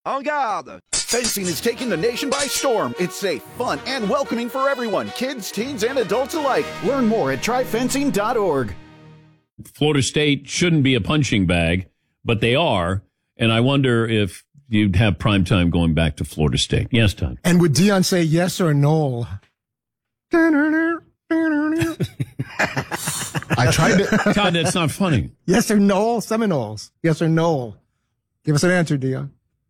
En garde! Fencing is taking the nation by storm. It's safe, fun, and welcoming for everyone, kids, teens, and adults alike. Learn more at tryfencing.org. Florida State shouldn't be a punching bag, but they are. And I wonder if you'd have prime time going back to Florida State. Yes, Todd. And would Deion say yes or no? I tried to. Todd, that's not funny. Yes or no? Seminoles. Yes or no? Give us an answer, Deion.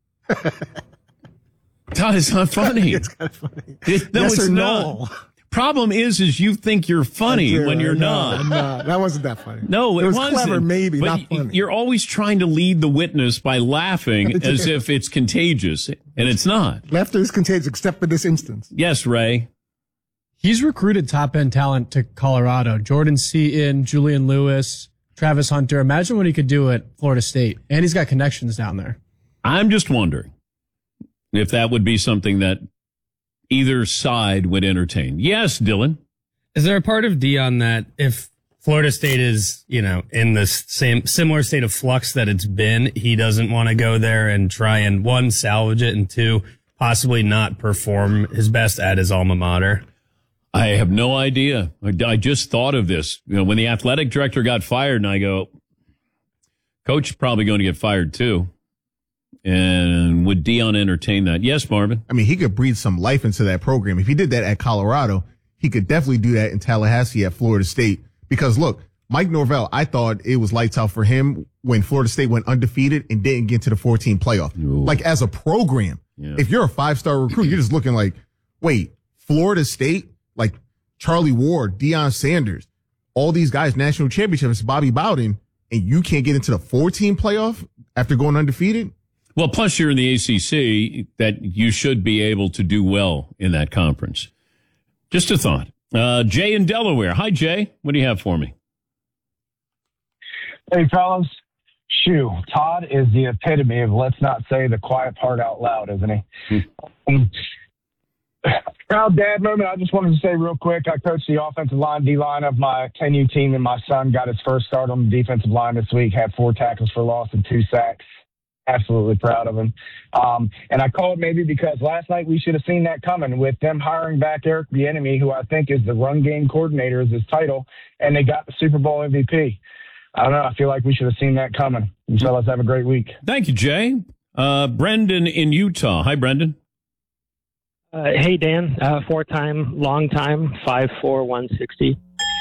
Todd, it's not funny. It's kind of funny. No, yes it's or not. no? Problem is you think you're funny when you're not. No, that wasn't that funny. No, it was wasn't. Clever, maybe, but not funny. You're always trying to lead the witness by laughing as if it's contagious, and it's not. Laughter is contagious, except for this instance. Yes, Ray. He's recruited top-end talent to Colorado. Jordan Seaton, Julian Lewis, Travis Hunter. Imagine what he could do at Florida State. And he's got connections down there. I'm just wondering if that would be something that either side would entertain. Yes, Dylan. Is there a part of Deion that if Florida State is, in the similar state of flux that it's been, he doesn't want to go there and try and, one, salvage it, and two, possibly not perform his best at his alma mater? I have no idea. I just thought of this. When the athletic director got fired, and I go, Coach is probably going to get fired too. And would Deion entertain that? Yes, Marvin. I mean, he could breathe some life into that program. If he did that at Colorado, he could definitely do that in Tallahassee at Florida State. Because look, Mike Norvell, I thought it was lights out for him when Florida State went undefeated and didn't get to the 14 playoff. Ooh. Like as a program, if you're a 5-star recruit, you're just looking like, wait, Florida State, like Charlie Ward, Deion Sanders, all these guys, national championships, Bobby Bowden, and you can't get into the 14 playoff after going undefeated? Well, plus you're in the ACC, that you should be able to do well in that conference. Just a thought. Jay in Delaware. Hi, Jay. What do you have for me? Hey, fellas. Shoo. Todd is the epitome of let's not say the quiet part out loud, isn't he? Proud dad moment. I just wanted to say real quick, I coached the offensive line, D-line of my 10U team, and my son got his first start on the defensive line this week, had 4 tackles for loss and 2 sacks. Absolutely proud of him. And I called maybe because last night we should have seen that coming with them hiring back Eric Bieniemy, who I think is the run game coordinator, is his title, and they got the Super Bowl MVP. I don't know. I feel like we should have seen that coming. And so let's have a great week. Thank you, Jay. Brendan in Utah. Hi, Brendan. Hey, Dan. 4-time, long time, 5'4", 160.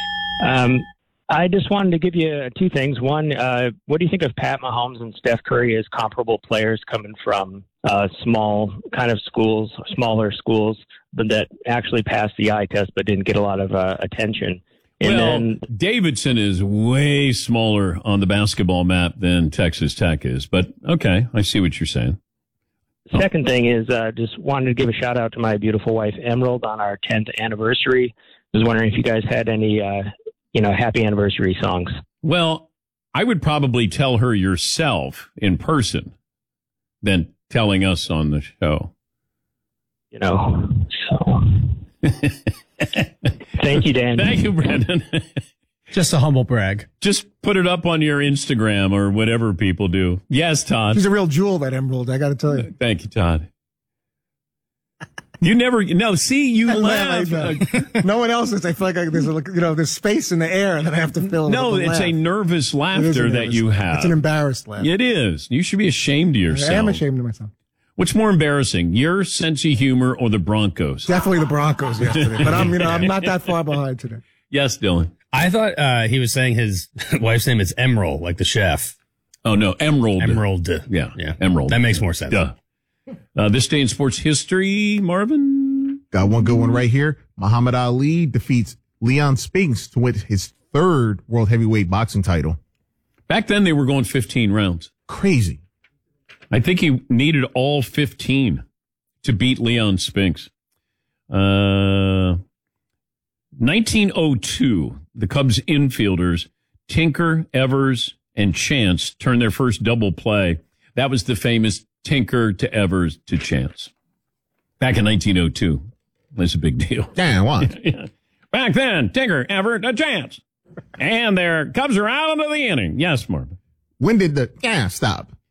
I just wanted to give you 2 things. One, what do you think of Pat Mahomes and Steph Curry as comparable players coming from small kind of schools, smaller schools, but that actually passed the eye test but didn't get a lot of attention? And then Davidson is way smaller on the basketball map than Texas Tech is. But, okay, I see what you're saying. Second thing is just wanted to give a shout-out to my beautiful wife, Emerald, on our 10th anniversary. I was wondering if you guys had any happy anniversary songs. Well, I would probably tell her yourself in person than telling us on the show. So. Thank you, Dan. Thank you, Brandon. Just a humble brag. Just put it up on your Instagram or whatever people do. Yes, Todd. She's a real jewel, that Emerald, I got to tell you. Thank you, Todd. You laugh. No one else is. I feel like there's space in the air that I have to fill. No, it's a nervous laughter that you have. It's an embarrassed laugh. It is. You should be ashamed of yourself. I am ashamed of myself. What's more embarrassing, your sense of humor or the Broncos? Definitely the Broncos yesterday, but I'm not that far behind today. Yes, Dylan. I thought he was saying his wife's name is Emerald, like the chef. Oh, no, Emerald. Emerald. Yeah, Emerald. That makes more sense. Duh. This day in sports history, Marvin? Got one good one right here. Muhammad Ali defeats Leon Spinks to win his 3rd world heavyweight boxing title. Back then, they were going 15 rounds. Crazy. I think he needed all 15 to beat Leon Spinks. 1902, the Cubs infielders, Tinker, Evers, and Chance turned their first double play. That was the famous Tinker to Evers to Chance. Back in 1902. That's a big deal. Damn, what? Yeah. Back then, Tinker, Evers, to Chance. And their Cubs are out into the inning. Yes, Marvin. When did the stop?